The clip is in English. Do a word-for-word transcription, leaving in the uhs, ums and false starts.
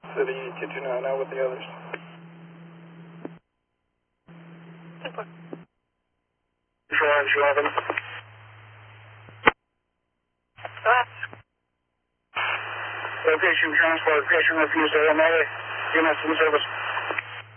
City two two nine zero with the others. Super. Orange eleven. Go ahead. Location transfer, location refused, A M A, units in service.